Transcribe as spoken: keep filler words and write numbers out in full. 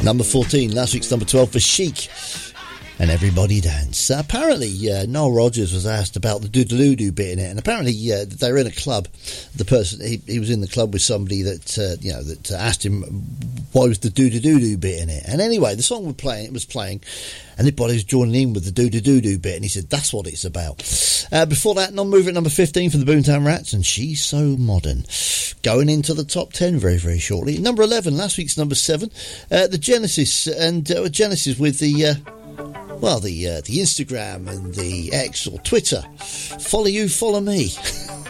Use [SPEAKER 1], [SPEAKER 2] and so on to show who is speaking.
[SPEAKER 1] Number fourteen, last week's number twelve for Chic and Everybody Dance. Uh, apparently, uh, Noel Rodgers was asked about the doodaloo bit in it, and apparently uh, they were in a club. The person he, he was in the club with somebody that uh, you know that asked him why was the doodaloo bit in it. And anyway, the song was playing. It was playing, and everybody was joining in with the doodaloo bit, and he said that's what it's about. Uh, before that, non-mover at number fifteen for the Boomtown Rats, and She's So Modern, going into the top ten very very shortly. Number eleven, last week's number seven, uh, the Genesis, and uh, Genesis with the. Uh, Well, the uh, the Instagram and the X or Twitter. Follow you, follow me.